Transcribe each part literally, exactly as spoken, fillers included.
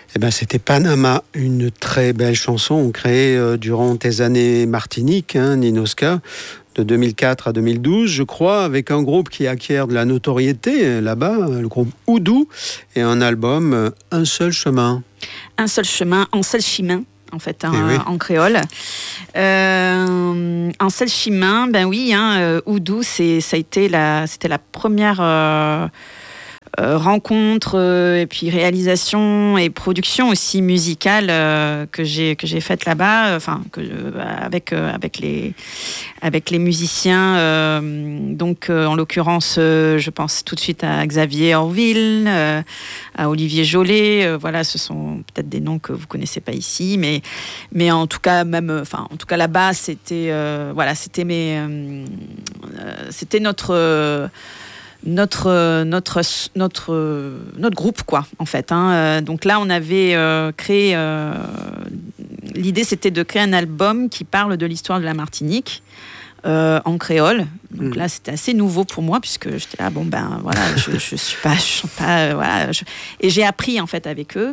Eh ben, c'était Panama, une très belle chanson créée euh, durant tes années Martinique, hein, Ninoska, de deux mille quatre à deux mille douze, je crois, avec un groupe qui acquiert de la notoriété euh, là-bas, le groupe Oudou, et un album euh, Un seul chemin. Un seul chemin, un seul chemin. En fait, hein, oui. en créole. Euh, un seul chemin, ben oui, hein, euh, Oudou, c'est, ça a été la, c'était la première euh, euh, rencontre euh, et puis réalisation et production aussi musicale euh, que j'ai que j'ai faite là-bas, enfin que euh, avec euh, avec les avec les musiciens. Euh, donc euh, en l'occurrence, euh, je pense tout de suite à Xavier Orville, euh, à Olivier Jolet. Euh, voilà, ce sont peut-être des noms que vous connaissez pas ici, mais mais en tout cas même, enfin en tout cas là-bas, c'était euh, voilà, c'était mes euh, c'était notre euh, notre notre notre notre groupe quoi en fait hein. Donc là on avait euh, créé euh, l'idée c'était de créer un album qui parle de l'histoire de la Martinique euh, en créole. Donc mmh. là c'était assez nouveau pour moi puisque j'étais là bon ben voilà je je suis pas je suis pas euh, voilà je... et j'ai appris en fait avec eux.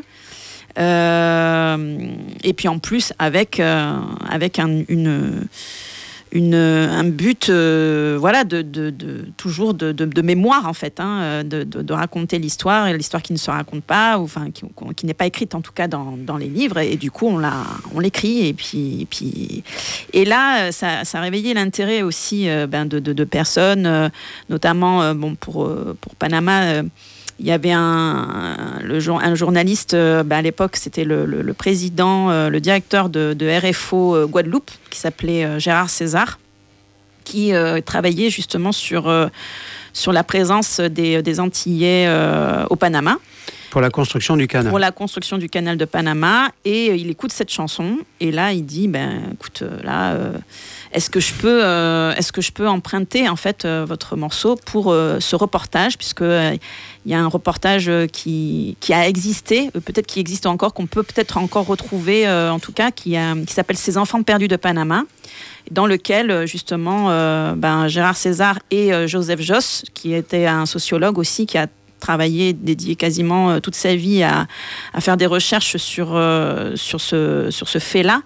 Euh, et puis en plus avec euh, avec un, une Une, un but euh, voilà, de, de, de, toujours de, de, de mémoire en fait, hein, de, de, de raconter l'histoire, et l'histoire qui ne se raconte pas, ou enfin qui, qui n'est pas écrite en tout cas dans, dans les livres, et, et du coup on, l'a, on l'écrit, et puis, et puis et là ça, ça a réveillé l'intérêt aussi euh, ben, de, de, de personnes, euh, notamment euh, bon, pour, euh, pour Panama. Euh, Il y avait un, le, un journaliste, euh, ben à l'époque, c'était le, le, le président, euh, le directeur de, de R F O euh, Guadeloupe, qui s'appelait euh, Gérard César, qui euh, travaillait justement sur, euh, sur la présence des, des Antillais euh, au Panama. Pour la construction du canal. Pour la construction du canal de Panama. Et euh, il écoute cette chanson. Et là, il dit, ben, écoute, là... Euh, Est-ce que je peux, euh, est-ce que je peux emprunter en fait euh, votre morceau pour euh, ce reportage, puisque il euh, y a un reportage qui qui a existé, euh, peut-être qui existe encore, qu'on peut peut-être encore retrouver, euh, en tout cas, qui a, qui s'appelle Ces enfants perdus de Panama, dans lequel justement euh, ben, Gérard César et euh, Joseph Josse, qui était un sociologue aussi, qui a travaillé, dédié quasiment euh, toute sa vie à, à faire des recherches sur euh, sur ce sur ce fait-là.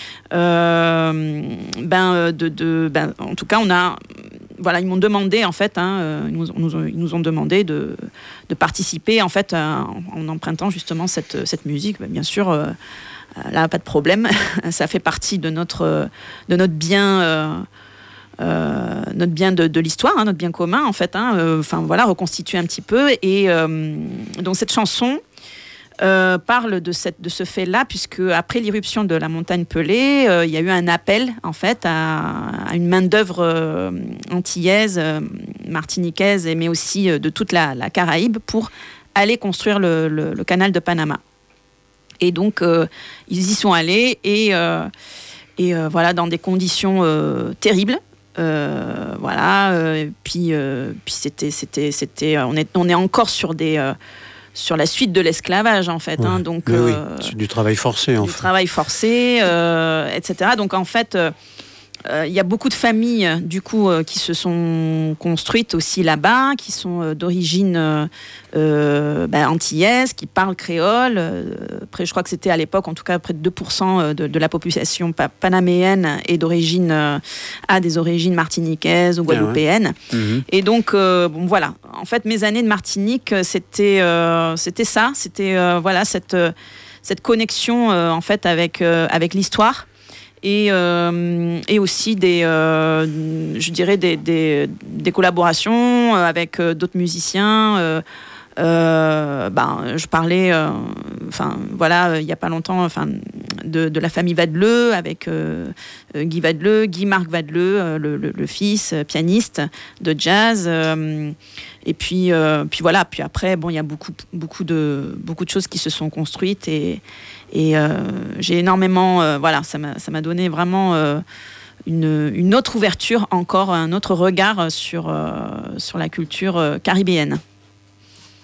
Euh, ben, de, de, ben, en tout cas, on a, voilà, ils m'ont demandé en fait, hein, ils, nous, nous ont, ils nous ont demandé de, de participer en fait en, en empruntant justement cette, cette musique. Ben, bien sûr, euh, là, pas de problème, ça fait partie de notre, de notre bien. Euh, Euh, notre bien de, de l'histoire, hein, notre bien commun en fait, hein, euh, enfin voilà, reconstituer un petit peu. Et euh, donc cette chanson euh, parle de, cette, de ce fait-là, puisque après l'irruption de la montagne Pelée, euh, il y a eu un appel en fait à, à une main d'œuvre euh, antillaise, euh, martiniquaise, mais aussi euh, de toute la, la Caraïbe pour aller construire le, le, le canal de Panama. Et donc euh, ils y sont allés et, euh, et euh, voilà, dans des conditions euh, terribles. Euh, voilà, euh, puis, euh, puis c'était, c'était, c'était, on est, on est encore sur des, euh, sur la suite de l'esclavage en fait, ouais. hein, donc euh, oui, c'est du travail forcé en du fait. travail forcé, euh, et cetera. Donc en fait, il euh, y a beaucoup de familles du coup euh, qui se sont construites aussi là-bas, qui sont euh, d'origine euh, euh, bah, antillaise, qui parlent créole. Après, je crois que c'était à l'époque, en tout cas, près de deux pour cent de, de la population pa- panaméenne est d'origine, euh, a des origines martiniquaises ou guadeloupéennes. Ah ouais. Mmh. Et donc, euh, bon, voilà. En fait, mes années de Martinique, c'était, euh, c'était ça. C'était euh, voilà cette, euh, cette connexion euh, en fait avec, euh, avec l'histoire. Et, euh, et aussi des, euh, je dirais des, des, des collaborations avec euh, d'autres musiciens. Euh, euh, ben, je parlais, euh, enfin voilà, il y a pas longtemps, enfin de, de la famille Vadeleu avec euh, Guy Vadeleu, Guy-Marc Vadeleu, euh, le, le, le fils euh, pianiste de jazz. Euh, et puis, euh, puis voilà, puis après, bon, il y a beaucoup, beaucoup de, beaucoup de choses qui se sont construites et Et euh, j'ai énormément, euh, voilà, ça m'a, ça m'a donné vraiment euh, une, une autre ouverture, encore un autre regard sur, euh, sur la culture euh, caribéenne.